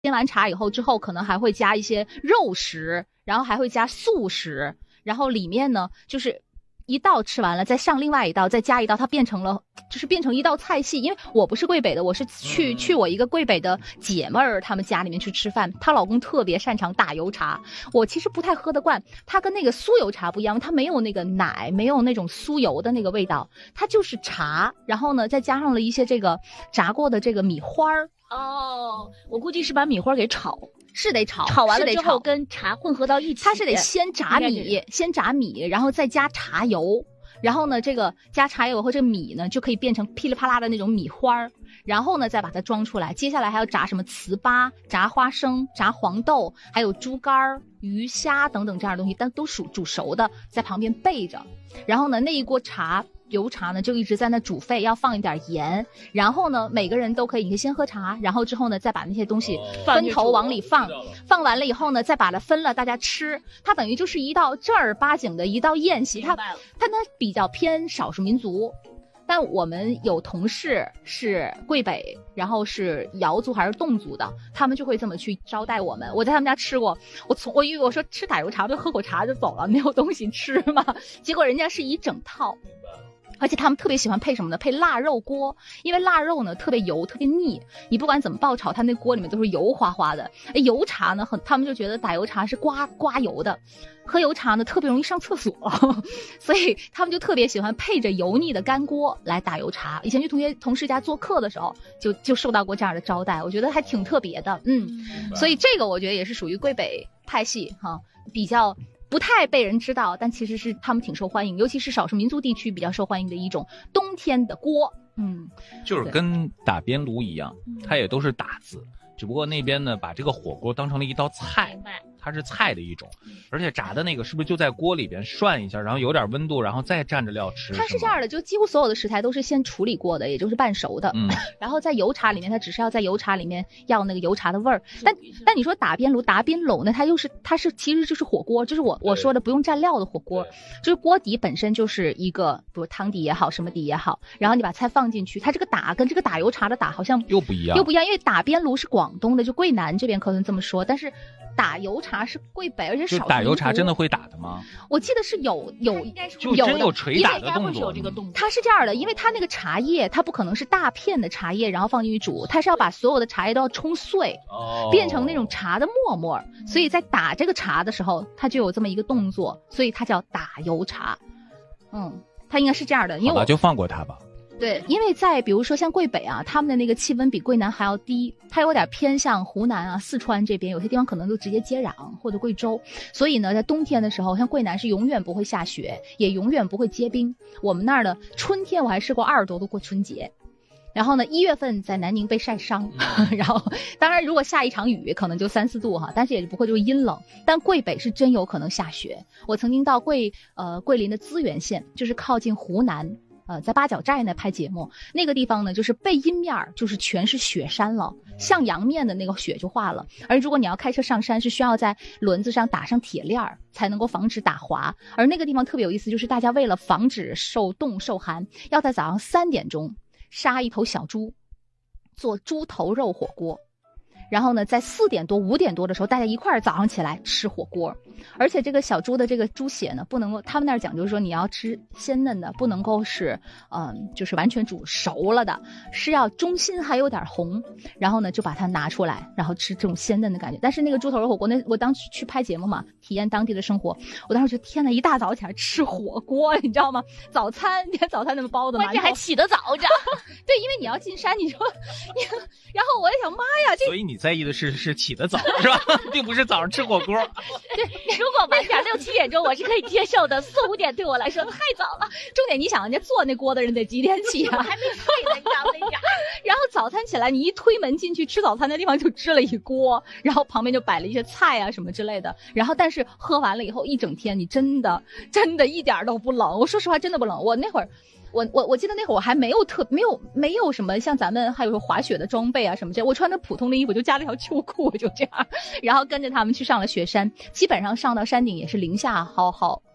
煎完茶以后之后，可能还会加一些肉食，然后还会加素食，然后里面呢就是一道吃完了，再上另外一道，再加一道，它变成一道菜系。因为我不是贵北的，我是去我一个贵北的姐妹儿他们家里面去吃饭，她老公特别擅长打油茶，我其实不太喝得惯，它跟那个酥油茶不一样，它没有那个奶，没有那种酥油的那个味道，它就是茶，然后呢再加上了一些这个炸过的这个米花儿。 哦，我估计是把米花给炒， 是得炒， 炒完了之后跟茶混合到一起。 它是得先炸米，然后再加茶油，然后呢，这个加茶油以后，这个米呢就可以变成噼里啪啦的那种米花儿，然后呢再把它装出来。接下来还要炸什么糍粑、炸花生、炸黄豆，还有猪肝、鱼虾等等这样的东西，但都煮熟的，在旁边备着。然后呢，那一锅油茶呢就一直在那煮沸，要放一点盐，然后呢每个人都可以，你可以先喝茶，然后之后呢再把那些东西分头往里放，放完了以后呢再把它分了大家吃，它等于就是一道正儿八经的一道宴席。它呢比较偏少数民族，但我们有同事是贵北，然后是瑶族还是侗族的，他们就会这么去招待我们。我在他们家吃过，我以为我说吃打油茶就喝口茶就走了，没有东西吃嘛，结果人家是一整套。而且他们特别喜欢配什么呢？配腊肉锅，因为腊肉呢特别油，特别腻，你不管怎么爆炒，它那锅里面都是油花花的。油茶呢，他们就觉得打油茶是刮油的，喝油茶呢特别容易上厕所，所以他们就特别喜欢配着油腻的干锅来打油茶。以前去同事家做客的时候，就受到过这样的招待，我觉得还挺特别的。所以这个我觉得也是属于贵北派系哈，比较不太被人知道，但其实是他们挺受欢迎，尤其是少数民族地区比较受欢迎的一种冬天的锅。 就是跟打边炉一样，它也都是打字，只不过那边呢把这个火锅当成了一道菜，它是菜的一种，而且炸的那个是不是就在锅里边涮一下，然后有点温度，然后再蘸着料吃？ 它是这样的，就几乎所有的食材都是先处理过的，也就是半熟的。然后在油茶里面，它只是要在油茶里面要那个油茶的味儿。但你说打边炉、打边篓呢，它是其实就是火锅，就是我说的不用蘸料的火锅，就是锅底本身就是一个，比如汤底也好，什么底也好，然后你把菜放进去，它这个打跟这个打油茶的打好像又不一样， 因为打边炉是广东的，就贵南这边可能这么说，但是打油茶是贵北，而且少数民族。 就打油茶真的会打的吗？ 我记得是有就真有捶打的动作。 它是这样的，因为它那个茶叶，它不可能是大片的茶叶然后放进去煮，它是要把所有的茶叶都要冲碎，变成那种茶的沫沫，所以在打这个茶的时候，它就有这么一个动作，所以它叫打油茶。它应该是这样的，因为好吧，就放过它吧。 对，因为在比如说像贵北啊，他们的那个气温比贵南还要低，它有点偏向湖南啊、四川这边，有些地方可能都直接接壤，或者贵州。所以呢，在冬天的时候，像贵南是永远不会下雪，也永远不会结冰。我们那儿的春天我还试过20多度过春节。然后呢，1月份在南宁被晒伤，然后当然如果下一场雨可能就3、4度哈，但是也不会就阴冷。但贵北是真有可能下雪。我曾经到桂林的资源县，就是靠近湖南。在八角寨那拍节目，那个地方呢，就是背阴面就是全是雪山了，向阳面的那个雪就化了。而如果你要开车上山，是需要在轮子上打上铁链才能够防止打滑。而那个地方特别有意思，就是大家为了防止受冻受寒，要在早上3点钟杀一头小猪，做猪头肉火锅。然后呢，在4点多、5点多的时候，大家一块儿早上起来吃火锅。而且这个小猪的这个猪血呢，不能够，他们那儿讲究说你要吃鲜嫩的，不能够是就是完全煮熟了的，是要中心还有点红。然后呢，就把它拿出来，然后吃这种鲜嫩的感觉。但是那个猪头肉火锅，我当时去拍节目嘛，体验当地的生活，我当时觉得天哪，一大早起来吃火锅，你知道吗？早餐那么包的嘛， 关键还起得早着。 对，因为你要进山，你说然后我也想，妈呀， 所以你在意的是起得早是吧？并不是早上吃火锅。 对，如果晚点6、7点钟我是可以接受的，4、5点对我来说太早了。 重点你想，人家做那锅的人得几点起啊？ 我还没睡呢，你知道那点。 然后早餐起来，你一推门进去吃早餐的地方就支了一锅，然后旁边就摆了一些菜啊什么之类的。然后但是喝完了以后，一整天你真的一点都不冷。我说实话，真的不冷。我那会儿。我记得那会儿我还没有什么像咱们还有滑雪的装备啊什么这，我穿着普通的衣服就加了条秋裤就这样，然后跟着他们去上了雪山，基本上上到山顶也是零下好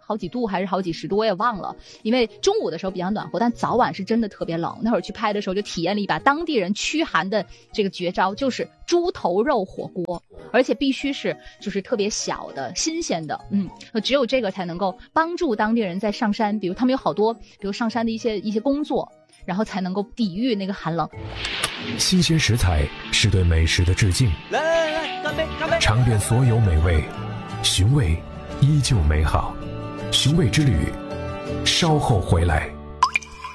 好几度还是好几十度，我也忘了。因为中午的时候比较暖和，但早晚是真的特别冷。那会儿去拍的时候就体验了一把当地人驱寒的这个绝招，就是猪头肉火锅，而且必须是就是特别小的新鲜的，只有这个才能够帮助当地人在上山，比如他们有好多比如上山的一些工作，然后才能够抵御那个寒冷。 新鲜食材是对美食的致敬， 来，干杯，干杯！ 尝遍所有美味，寻味依旧美好。寻味之旅，稍后回来。